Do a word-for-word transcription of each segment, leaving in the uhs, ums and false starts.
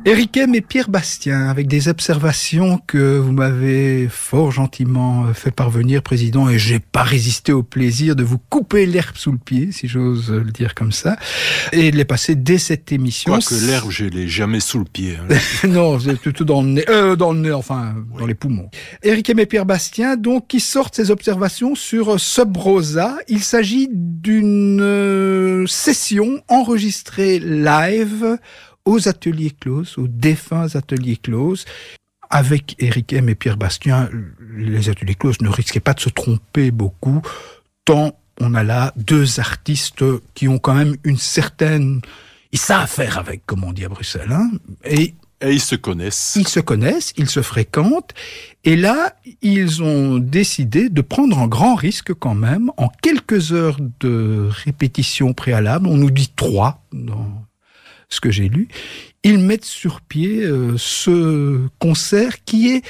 Éric M et Pierre Bastien, avec des observations que vous m'avez fort gentiment fait parvenir, Président, et j'ai pas résisté au plaisir de vous couper l'herbe sous le pied, si j'ose le dire comme ça, et de les passer dès cette émission. Quoique l'herbe, je l'ai jamais sous le pied. Hein. Non, c'est plutôt dans le nez, euh, dans le nez, enfin, oui. Dans les poumons. Éric M et Pierre Bastien, donc, qui sortent ces observations sur Sub Rosa. Il s'agit d'une euh, session enregistrée live aux ateliers closes, aux défunts ateliers closes. Avec Éric M et Pierre Bastien, les ateliers closes ne risquaient pas de se tromper beaucoup, tant on a là deux artistes qui ont quand même une certaine... Ils savent faire avec, comme on dit à Bruxelles. Hein, et, et ils se connaissent. Ils se connaissent, ils se fréquentent. Et là, ils ont décidé de prendre un grand risque quand même. En quelques heures de répétition préalable, on nous dit trois dans ce que j'ai lu, ils mettent sur pied euh, ce concert qui est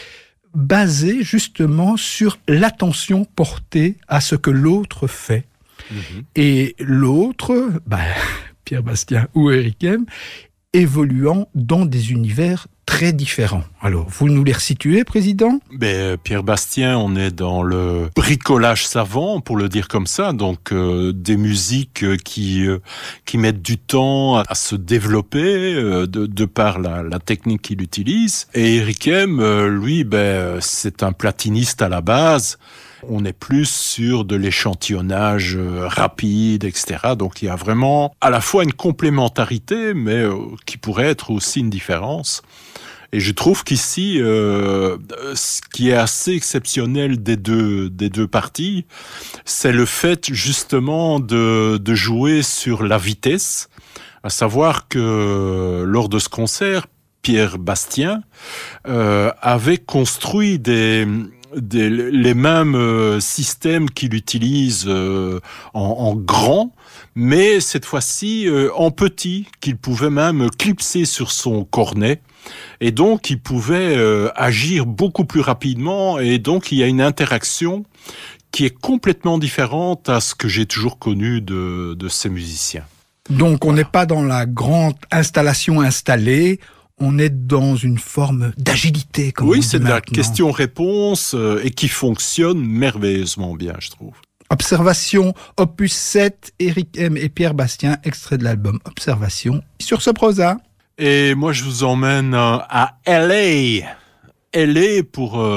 basé justement sur l'attention portée à ce que l'autre fait. Mmh. Et l'autre, bah, Pierre Bastien ou Éric M, évoluant dans des univers très différents. Alors, vous nous les resituez, Président ? Ben, Pierre Bastien, on est dans le bricolage savant, pour le dire comme ça, donc euh, des musiques qui euh, qui mettent du temps à, à se développer euh, de, de par la, la technique qu'il utilise. Et Éric M, euh, lui, ben, c'est un platiniste à la base. On est plus sur de l'échantillonnage euh, rapide, et cetera. Donc il y a vraiment à la fois une complémentarité, mais euh, qui pourrait être aussi une différence. Et je trouve qu'ici, euh, ce qui est assez exceptionnel des deux des deux parties, c'est le fait justement de de jouer sur la vitesse, à savoir que lors de ce concert, Pierre Bastien euh, avait construit des Des, les mêmes euh, systèmes qu'il utilise euh, en, en grand, mais cette fois-ci euh, en petit, qu'il pouvait même clipser sur son cornet. Et donc, il pouvait euh, agir beaucoup plus rapidement. Et donc, il y a une interaction qui est complètement différente à ce que j'ai toujours connu de, de ces musiciens. Donc, on n'est voilà. pas dans la grande installation installée. On est dans une forme d'agilité. Comme oui, c'est de la question-réponse euh, et qui fonctionne merveilleusement bien, je trouve. Observation, opus sept, Éric M et Pierre Bastien, extrait de l'album Observation, sur Sub Rosa. Et moi, je vous emmène à L A. L A pour... Euh